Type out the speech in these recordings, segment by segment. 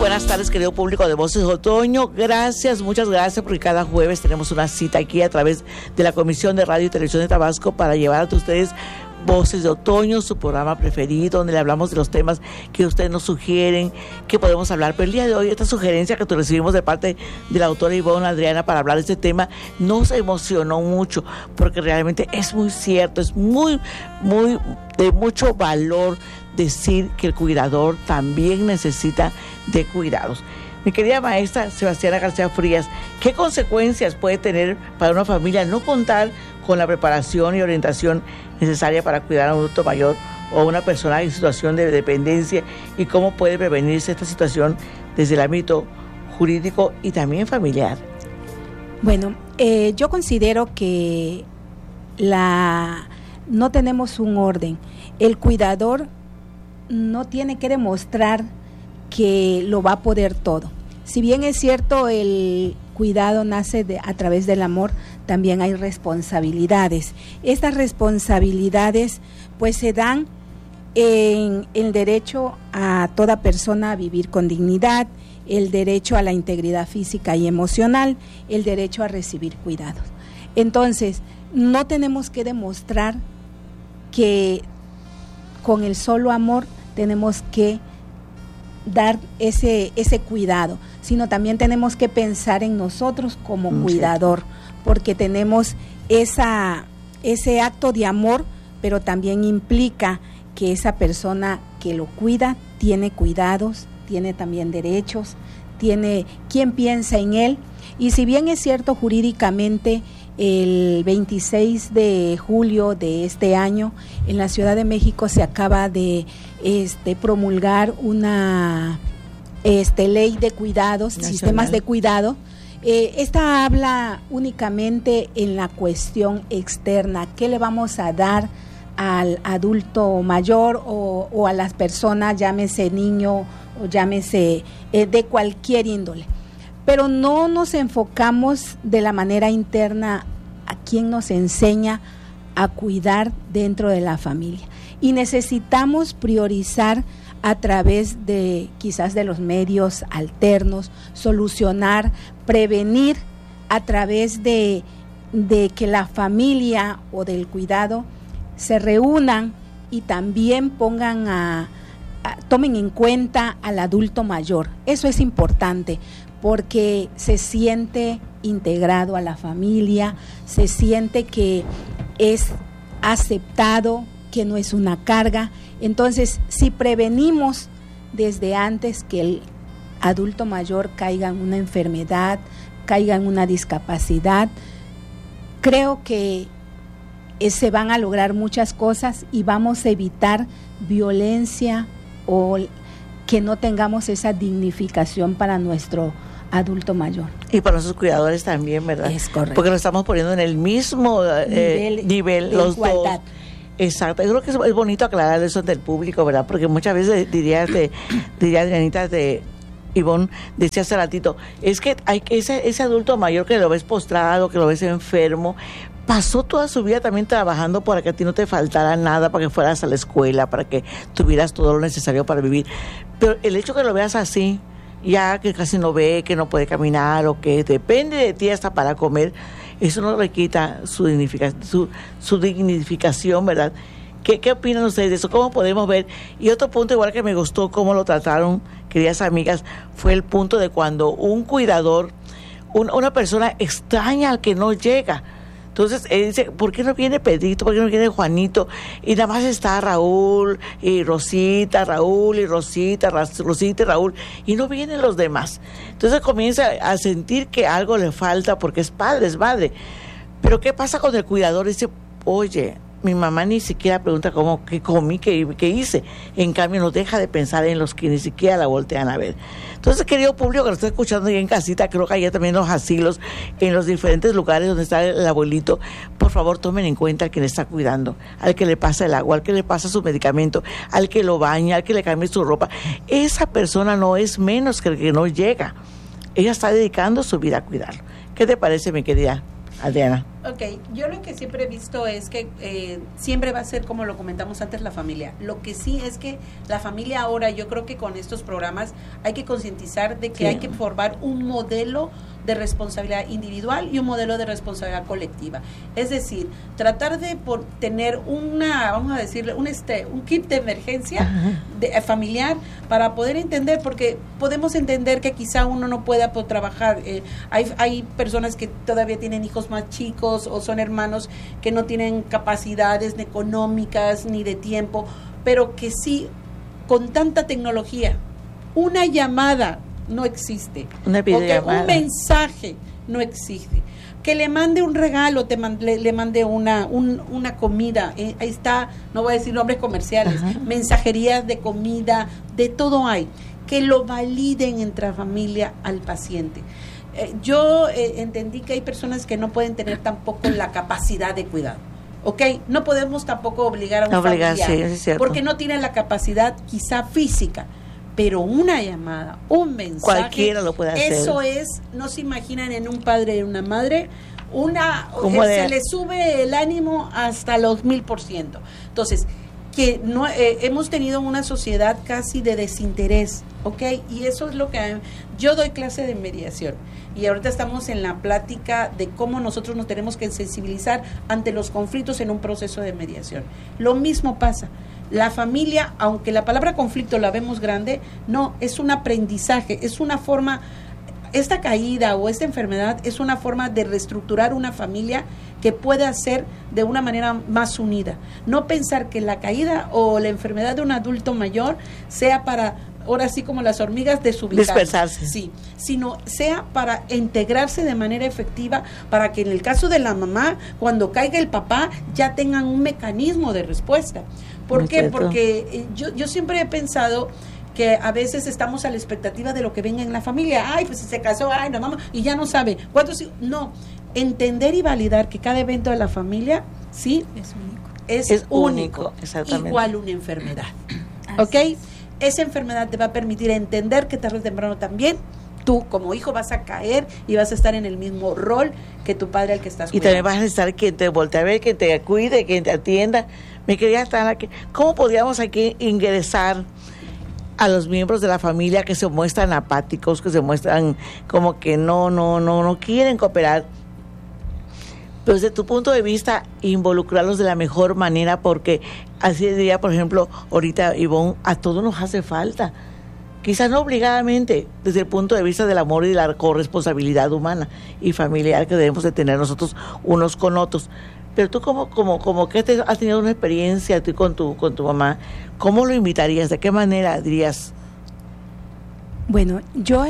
buenas tardes, querido público de Voces de Otoño. Gracias, muchas gracias, porque cada jueves tenemos una cita aquí a través de la Comisión de Radio y Televisión de Tabasco para llevar a ustedes Voces de Otoño, su programa preferido, donde le hablamos de los temas que ustedes nos sugieren, que podemos hablar. Pero el día de hoy, esta sugerencia que recibimos de parte de la autora Ivonne Adriana para hablar de este tema, nos emocionó mucho, porque realmente es muy cierto, es muy de mucho valor decir que el cuidador también necesita de cuidados. Mi querida maestra Sebastiana García Frías, ¿qué consecuencias puede tener para una familia no contar con la preparación y orientación necesaria para cuidar a un adulto mayor o una persona en situación de dependencia, y cómo puede prevenirse esta situación desde el ámbito jurídico y también familiar? Bueno, yo considero que no tenemos un orden. El cuidador no tiene que demostrar que lo va a poder todo. Si bien es cierto, el cuidado nace a través del amor, también hay responsabilidades. Estas responsabilidades pues se dan en el derecho a toda persona a vivir con dignidad, el derecho a la integridad física y emocional, el derecho a recibir cuidados. Entonces, no tenemos que demostrar que con el solo amor tenemos que dar ese cuidado, sino también tenemos que pensar en nosotros como cuidador, porque tenemos ese acto de amor, pero también implica que esa persona que lo cuida tiene cuidados, tiene también derechos, tiene quien piensa en él. Y si bien es cierto, jurídicamente el 26 de julio de este año en la Ciudad de México se acaba de promulgar una ley de cuidados, nacional, sistemas de cuidado. Esta habla únicamente en la cuestión externa, qué le vamos a dar al adulto mayor o a las personas, llámese niño o llámese de cualquier índole. Pero no nos enfocamos de la manera interna a quien nos enseña a cuidar dentro de la familia. Y necesitamos priorizar a través de quizás de los medios alternos, solucionar, prevenir a través de que la familia o del cuidado se reúnan y también tomen en cuenta al adulto mayor. Eso es importante, porque se siente integrado a la familia, se siente que es aceptado, que no es una carga. Entonces, si prevenimos desde antes que el adulto mayor caiga en una enfermedad, caiga en una discapacidad, creo que se van a lograr muchas cosas y vamos a evitar violencia o que no tengamos esa dignificación para nuestro adulto mayor. Y para nuestros cuidadores también, ¿verdad? Es correcto. Porque lo estamos poniendo en el mismo nivel de los igualdad. Dos. Exacto. Yo creo que es bonito aclarar eso ante el público, ¿verdad? Porque muchas veces diría Adrianita, Ivonne decía hace ratito, es que hay ese adulto mayor que lo ves postrado, que lo ves enfermo, pasó toda su vida también trabajando para que a ti no te faltara nada, para que fueras a la escuela, para que tuvieras todo lo necesario para vivir. Pero el hecho que lo veas así, ya que casi no ve, que no puede caminar o que depende de ti hasta para comer, eso no le quita su dignificación, ¿verdad? ¿Qué opinan ustedes de eso? ¿Cómo podemos ver? Y otro punto igual que me gustó cómo lo trataron, queridas amigas, fue el punto de cuando un cuidador, una persona extraña al que no llega. Entonces él dice, ¿por qué no viene Pedrito? ¿Por qué no viene Juanito? Y nada más está Raúl y Rosita, Raúl y Rosita, Rosita y Raúl, y no vienen los demás. Entonces comienza a sentir que algo le falta porque es padre, es madre. Pero ¿qué pasa con el cuidador? Dice, oye, mi mamá ni siquiera pregunta qué comí, qué hice. En cambio, no deja de pensar en los que ni siquiera la voltean a ver. Entonces, querido público que lo está escuchando ahí en casita, creo que allá también en los asilos, en los diferentes lugares donde está el abuelito, por favor, tomen en cuenta al que le está cuidando, al que le pasa el agua, al que le pasa su medicamento, al que lo baña, al que le cambie su ropa. Esa persona no es menos que el que no llega. Ella está dedicando su vida a cuidarlo. ¿Qué te parece, mi querida Adriana? Ok, yo lo que siempre he visto es que siempre va a ser, como lo comentamos antes, la familia. Lo que sí es que la familia ahora, yo creo que con estos programas hay que concientizar de que hay que formar un modelo de responsabilidad individual y un modelo de responsabilidad colectiva. Es decir, tratar de tener vamos a decirle, un kit de emergencia familiar para poder entender, porque podemos entender que quizá uno no pueda trabajar. Hay personas que todavía tienen hijos más chicos o son hermanos que no tienen capacidades ni económicas ni de tiempo, pero que sí, con tanta tecnología, una llamada no existe, un mensaje no existe, que le mande un regalo, le mande una comida, ahí está, no voy a decir nombres comerciales, mensajerías de comida, de todo hay, que lo validen entre la familia al paciente. Yo entendí que hay personas que no pueden tener tampoco la capacidad de cuidado. ¿Ok? No podemos tampoco obligar a un familiar, sí, porque no tiene la capacidad quizá física, pero una llamada, un mensaje, cualquiera lo puede hacer. Eso es, no se imaginan en un padre y una madre, se le sube el ánimo hasta los 1000%. Entonces, que no hemos tenido una sociedad casi de desinterés, ¿ok? Y eso es lo que yo doy clase de mediación. Y ahorita estamos en la plática de cómo nosotros nos tenemos que sensibilizar ante los conflictos en un proceso de mediación. Lo mismo pasa. La familia, aunque la palabra conflicto la vemos grande, no, es un aprendizaje, es una forma, esta caída o esta enfermedad es una forma de reestructurar una familia que pueda ser de una manera más unida. No pensar que la caída o la enfermedad de un adulto mayor sea para, ahora sí como las hormigas, dispersarse. Sí, sino sea para integrarse de manera efectiva, para que en el caso de la mamá, cuando caiga el papá, ya tengan un mecanismo de respuesta. ¿Por qué? Porque yo siempre he pensado que a veces estamos a la expectativa de lo que venga en la familia. Ay, pues si se casó, ay, no, mamá, y ya no sabe. ¿Cuántos? No, entender y validar que cada evento de la familia, sí, es único, exactamente. Igual una enfermedad. ¿Ok? Esa enfermedad te va a permitir entender que tarde o temprano también tú como hijo vas a caer y vas a estar en el mismo rol que tu padre al que estás cuidando. Y también vas a necesitar quien te voltee a ver, quien te cuide, quien te atienda. Me quería estar aquí. ¿Cómo podríamos aquí ingresar a los miembros de la familia que se muestran apáticos, que se muestran como que no quieren cooperar? Pero desde tu punto de vista, involucrarlos de la mejor manera, porque así diría, por ejemplo, ahorita Ivonne, a todos nos hace falta. Quizás no obligadamente, desde el punto de vista del amor y de la corresponsabilidad humana y familiar que debemos de tener nosotros unos con otros. Pero tú como que has tenido una experiencia tú con tu mamá, ¿cómo lo invitarías? ¿De qué manera dirías? Bueno, yo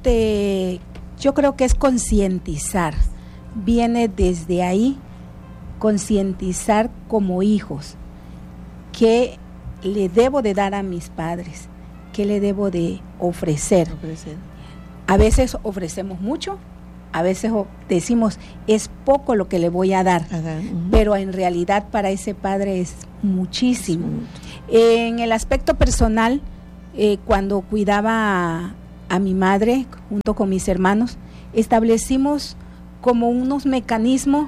creo que es concientizar. Viene desde ahí, concientizar como hijos, qué le debo de dar a mis padres, qué le debo de ofrecer. A veces ofrecemos mucho, a veces decimos es poco lo que le voy a dar, pero en realidad para ese padre es muchísimo. En el aspecto personal, cuando cuidaba a mi madre junto con mis hermanos, establecimos como unos mecanismos.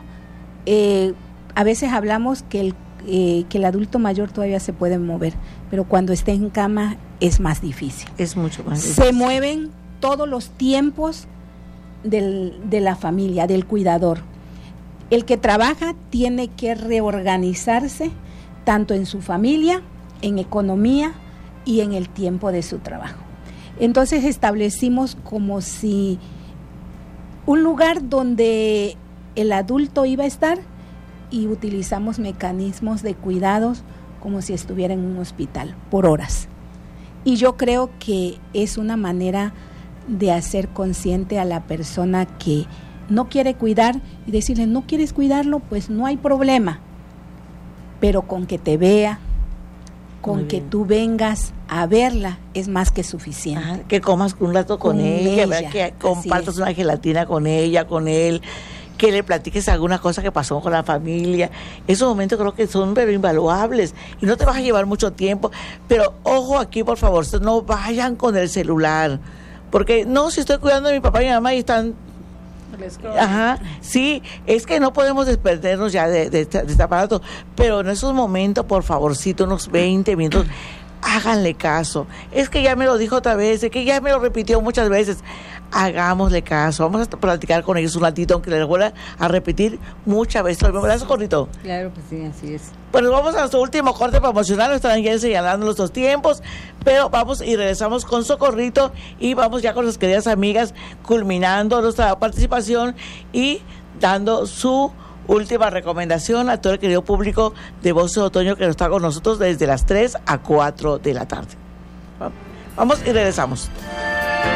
A veces hablamos que el adulto mayor todavía se puede mover, pero cuando esté en cama es más difícil. Es mucho más difícil. Se mueven todos los tiempos de la familia, del cuidador. El que trabaja tiene que reorganizarse tanto en su familia, en economía y en el tiempo de su trabajo. Entonces establecimos como si un lugar donde el adulto iba a estar y utilizamos mecanismos de cuidados como si estuviera en un hospital por horas. Y yo creo que es una manera de hacer consciente a la persona que no quiere cuidar y decirle, no quieres cuidarlo, pues no hay problema, pero con que te vea, con que tú vengas a verla, es más que suficiente. Ajá, que comas un rato con ella, que compartas una gelatina con ella, con él, que le platiques alguna cosa que pasó con la familia. Esos momentos creo que son pero invaluables y no te vas a llevar mucho tiempo, pero ojo aquí, por favor, no vayan con el celular, porque no, si estoy cuidando a mi papá y mi mamá y están Ajá, sí, es que no podemos despertarnos ya de este aparato, pero en esos momentos, por favorcito, unos 20 minutos, háganle caso. Es que ya me lo dijo otra vez, es que ya me lo repitió muchas veces. Hagámosle caso, vamos a platicar con ellos un ratito, aunque les vuelva a repetir muchas veces. ¿Verdad, Socorrito? Claro que sí, así es. Bueno, vamos a nuestro último corte promocional, están ya señalando nuestros tiempos, pero vamos y regresamos con Socorrito y vamos ya con las queridas amigas culminando nuestra participación y dando su última recomendación a todo el querido público de Voces de Otoño que está con nosotros desde las 3 a 4 de la tarde. Vamos y regresamos.